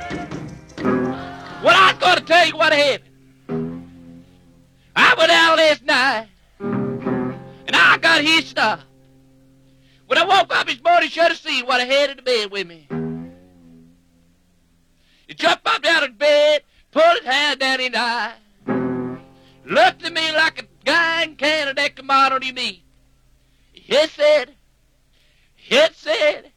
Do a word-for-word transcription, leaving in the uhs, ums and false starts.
Well, I was going to tell you what happened. I went out last night, and I got hitched up. When I woke up this morning, should have seen what I had in the bed with me. He jumped up out of bed, pulled his hand down in the eye, looked at me like a guy in Canada that come out on his knee. He said, he said,